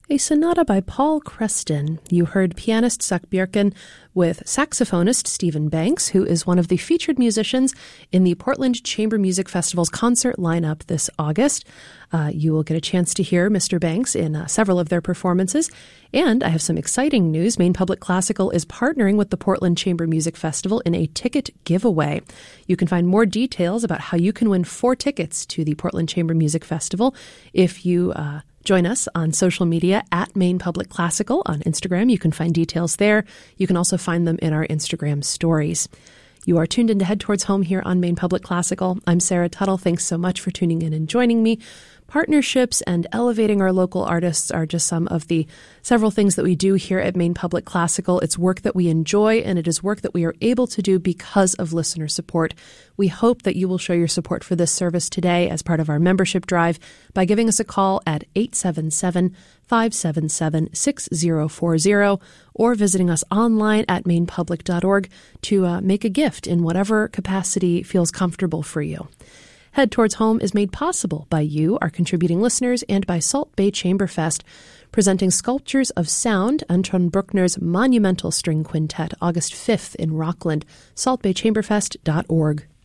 A sonata by Paul Creston. You heard pianist Zuck Bjerken with saxophonist Stephen Banks, who is one of the featured musicians in the Portland Chamber Music Festival's concert lineup this August. You will get a chance to hear Mr. Banks in several of their performances. And I have some exciting news. Maine Public Classical is partnering with the Portland Chamber Music Festival in a ticket giveaway. You can find more details about how you can win 4 tickets to the Portland Chamber Music Festival if you join us on social media at Maine Public Classical on Instagram. You can find details there. You can also find them in our Instagram stories. You are tuned in to Head Towards Home here on Maine Public Classical. I'm Sarah Tuttle. Thanks so much for tuning in and joining me. Partnerships and elevating our local artists are just some of the several things that we do here at Maine Public Classical. It's work that we enjoy, and it is work that we are able to do because of listener support. We hope that you will show your support for this service today as part of our membership drive by giving us a call at 877-577-6040 or visiting us online at mainepublic.org to make a gift in whatever capacity feels comfortable for you. Head Towards Home is made possible by you, our contributing listeners, and by Salt Bay Chamber Fest, presenting Sculptures of Sound, Anton Bruckner's monumental string quintet, August 5th in Rockland, saltbaychamberfest.org.